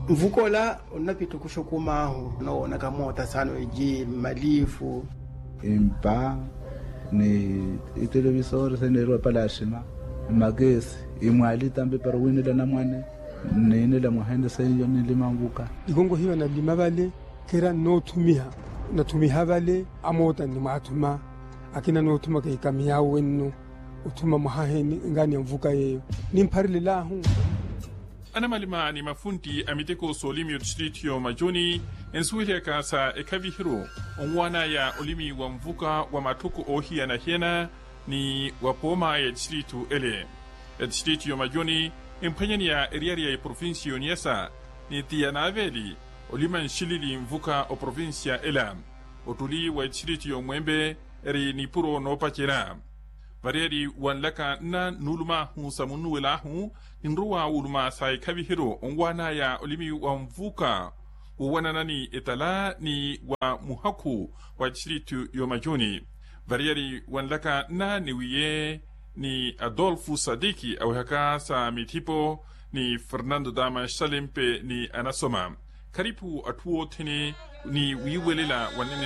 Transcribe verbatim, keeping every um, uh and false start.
mvukola unapita kushukumaho unaona kamota sana eji malifu impa ni itelevisor senero palashima magesi imwali tambe parwini na mwane nene la muhende sayo ni limanguka igongo hiyo na limabale kera no tumiha na tumiha bale amota ni matuma akina no tuma kai kamia wenno utuma muhaheni ngani mvuka yeyo nimparile lahu ana malima ni mafundi amiteko solimi utshitio majoni ensuhia kasa ekavihiro onwana ya olimi wa mvuka wa matuku ohia na hiena ni wapoma ya tshiritu ele etshitio majoni empanyani ya eriaria ya provinsio niesa ni tianaveli oliman shilili mvuka o provincia ela otuli wa tshitio mwembe eri ni puro no pachera variari wanlaka na nuluma hu samunu hu nruwa uluma sai kabihiro ongwana ya olimi wa mvuka uwana nani etala ni wa muhaku wa tshiritu yomajoni variari wanlaka na niwiye ni Adolfo Sadiki au haka sa mitipo ni Fernando Dama Shalimpe ni anasoma karibu atuo tene ni wiwelela wanene